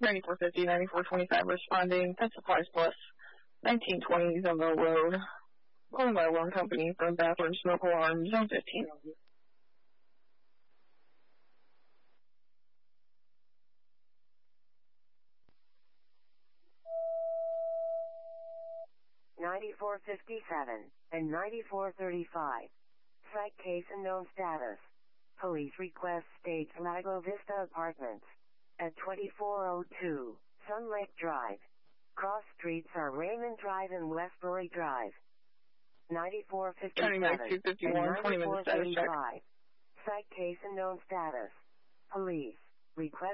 9450, 9425 responding. Pet Supplies Plus, 1920 Zumbo Road. Calling by one company from bathroom smoke alarm, zone 15. 9457 and 9435. Site case unknown status. Police request states Lago Vista Apartments at 2402 Sun Lake Drive. Cross streets are Raymond Drive and Westbury Drive. 9457 Turning back to 51, 20 minutes status check. 9435. Site case unknown status. Police request